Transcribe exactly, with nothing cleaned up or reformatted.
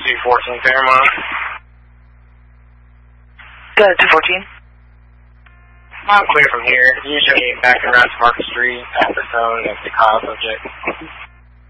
two fourteen Fairmont. Go ahead, two fourteen. I'm clear from here. You show me back around to Market Street at the zone of the cause subject.